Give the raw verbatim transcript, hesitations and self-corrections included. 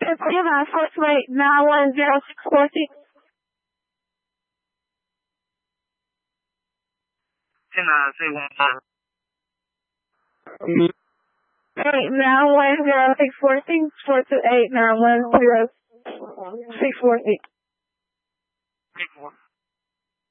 Give us first rate nine one zero six four six. 在哪最公司？ Eight nine one zero six four six four two eight nine one zero six four six. Six four.